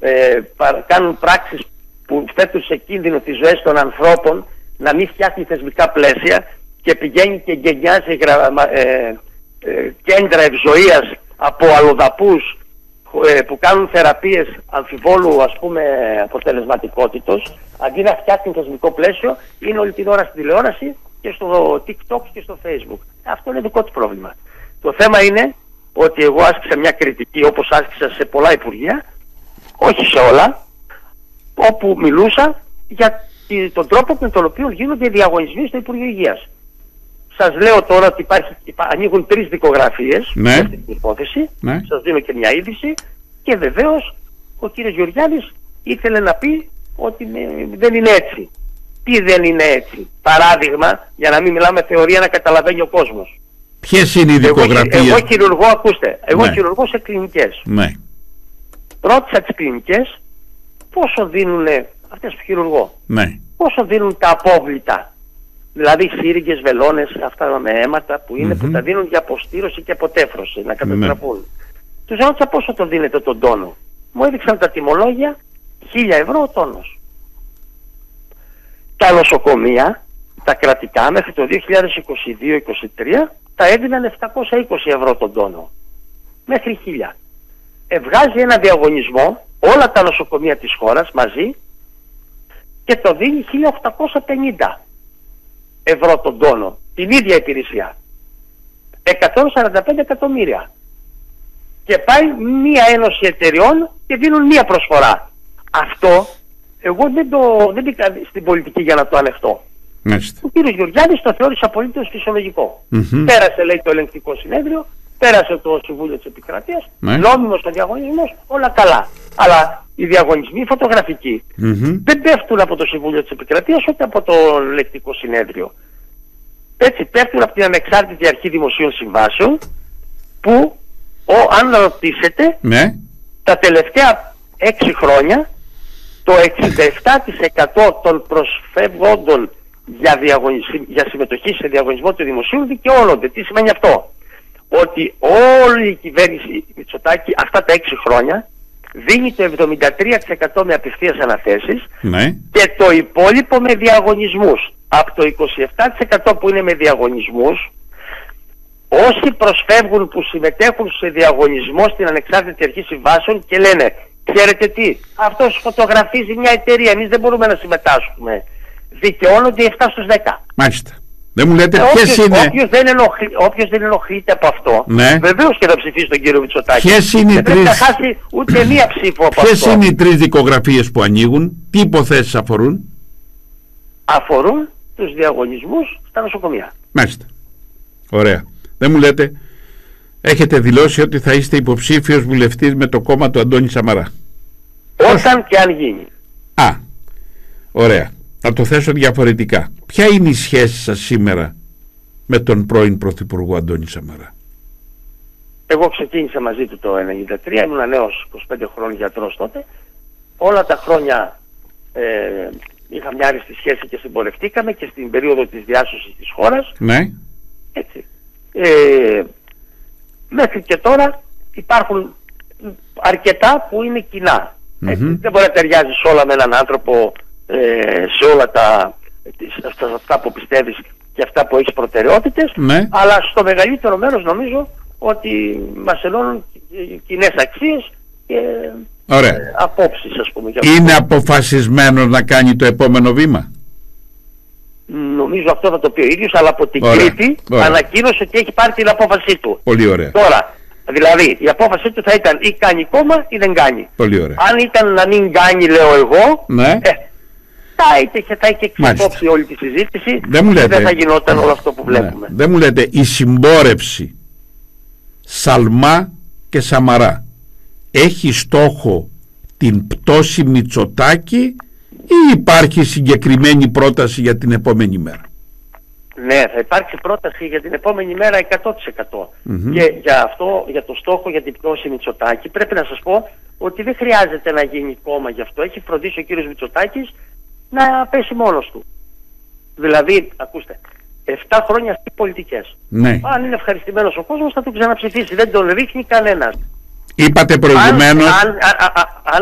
κάνουν πράξεις που θέτουν σε κίνδυνο τις ζωές των ανθρώπων, να μην φτιάχνει θεσμικά πλαίσια και πηγαίνει και γενιάζει κέντρα ευζοίας από αλλοδαπούς που κάνουν θεραπείες αμφιβόλου αποτελεσματικότητος, αντί να φτιάχνει θεσμικό πλαίσιο, είναι όλη την ώρα στην τηλεόραση και στο TikTok και στο Facebook. Αυτό είναι δικό του πρόβλημα. Το θέμα είναι ότι εγώ άσκησα μια κριτική, όπως άσκησα σε πολλά υπουργεία, όχι σε όλα, όπου μιλούσα για τον τρόπο με τον οποίο γίνονται οι διαγωνισμοί στο Υπουργείο Υγείας. Σας λέω τώρα ότι ανοίγουν 3 δικογραφίες για αυτή την υπόθεση. Σας δίνω και μια είδηση. Και βεβαίως ο κύριος Γεωργιάδης ήθελε να πει ότι δεν είναι έτσι. Τι δεν είναι έτσι? Παράδειγμα, για να μην μιλάμε θεωρία, να καταλαβαίνει ο κόσμος. Ποιες είναι οι δικογραφίες? Εγώ χειρουργώ, ακούστε, χειρουργώ σε κλινικές. Ρώτησα τις κλινικές πόσο δίνουν αυτές που χειρουργώ. Πόσο δίνουν τα απόβλητα. Δηλαδή σύριγγες, βελόνες, αυτά με αίματα που είναι, που τα δίνουν για αποστήρωση και αποτέφρωση, να καταστραφούν. Τους ρώτησα πόσο το δίνετε τον τόνο. Μου έδειξαν τα τιμολόγια, 1.000 ευρώ ο τόνος. Τα νοσοκομεία, τα κρατικά, μέχρι το 2022-2023 τα έδιναν 720 ευρώ τον τόνο. Μέχρι 1.000. Βγάζει ένα διαγωνισμό, όλα τα νοσοκομεία της χώρας μαζί, και το δίνει 1.850 ευρώ τον τόνο. Την ίδια υπηρεσία. 145 εκατομμύρια. Και πάει μία ένωση εταιριών και δίνουν μία προσφορά. Αυτό εγώ δεν μπήκα στην πολιτική για να το ανεχτώ. Ο κύριος Γεωργιάδης το θεώρησε απολύτως φυσιολογικό. Πέρασε, λέει, το ελεγκτικό συνέδριο, πέρασε το Συμβούλιο της Επικρατείας, νόμιμος ο διαγωνισμός, όλα καλά. Αλλά οι διαγωνισμοί φωτογραφικοί δεν πέφτουν από το Συμβούλιο της Επικρατείας ούτε από το ελεγκτικό συνέδριο. Έτσι πέφτουν από την Ανεξάρτητη Αρχή Δημοσίων Συμβάσεων, που αν ρωτήσετε, τα τελευταία 6 χρόνια το 67% των προσφεύγοντων για συμμετοχή σε διαγωνισμό του δημοσίου δικαιώνονται. Τι σημαίνει αυτό? Ότι όλη η κυβέρνηση Μητσοτάκη αυτά τα 6 χρόνια δίνει το 73% με απευθείας αναθέσεις και το υπόλοιπο με διαγωνισμούς. Από το 27% που είναι με διαγωνισμούς, όσοι προσφεύγουν που συμμετέχουν σε διαγωνισμό στην Ανεξάρτητη Αρχή Συμβάσεων και λένε, ξέρετε τι, αυτός φωτογραφίζει μια εταιρεία, εμείς δεν μπορούμε να συμμετάσχουμε, δικαιώνονται 7 στους 10. Μάλιστα. Δεν μου λέτε ποιες είναι. Όποιος δεν ενοχλείται από αυτό, βεβαίως και θα ψηφίσει τον κύριο Μητσοτάκη. Δεν πρέπει να χάσει ούτε μία ψήφο από αυτό. Ποιες είναι οι 3 δικογραφίες που ανοίγουν, τι υποθέσεις αφορούν? Αφορούν τους διαγωνισμούς στα νοσοκομεία. Μάλιστα. Ωραία. Δεν μου λέτε, έχετε δηλώσει ότι θα είστε υποψήφιος βουλευτής με το κόμμα του Αντώνη Σαμαρά. Όταν και αν γίνει. Ωραία. Θα το θέσω διαφορετικά. Ποια είναι η σχέση σας σήμερα με τον πρώην Πρωθυπουργό Αντώνη Σαμαρά? Εγώ ξεκίνησα μαζί του το 1993, ήμουν νέος 25 χρόνων γιατρός τότε. Όλα τα χρόνια είχα μια άριστη σχέση και συμπορευτήκαμε και στην περίοδο της διάσωσης της χώρας. Έτσι. Μέχρι και τώρα υπάρχουν αρκετά που είναι κοινά. Δεν μπορεί να ταιριάζει όλα με έναν άνθρωπο, σε όλα αυτά που πιστεύεις και αυτά που έχεις προτεραιότητες, αλλά στο μεγαλύτερο μέρος νομίζω ότι μας ενώνουν κοινές αξίες και απόψεις, ας πούμε. Είναι αποφασισμένος να κάνει το επόμενο βήμα? Νομίζω αυτό θα το πει ο ίδιος, αλλά από την Κρήτη ανακοίνωσε ότι έχει πάρει την απόφασή του. Πολύ ωραία. Τώρα, δηλαδή η απόφασή του θα ήταν ή κάνει κόμμα ή δεν κάνει. Πολύ ωραία. Αν ήταν να μην κάνει, λέω εγώ, θα είχε εξυπόψει όλη τη συζήτηση και δεν θα γινόταν όλο αυτό που βλέπουμε. Δεν μου λέτε, η συμπόρευση Σαλμά και Σαμαρά έχει στόχο την πτώση Μητσοτάκη ή υπάρχει συγκεκριμένη πρόταση για την επόμενη μέρα? Ναι, θα υπάρξει πρόταση για την επόμενη μέρα 100%. Και για το στόχο για την πτώση Μητσοτάκη πρέπει να σας πω ότι δεν χρειάζεται να γίνει κόμμα γι' αυτό. Έχει φροντίσει ο κύριος Μητσοτάκης να πέσει μόνος του. Δηλαδή, ακούστε, 7 χρόνια αυτοί πολιτικές. Αν είναι ευχαριστημένος ο κόσμος θα τον ξαναψηφίσει. Δεν τον ρίχνει κανένας. Είπατε προηγουμένως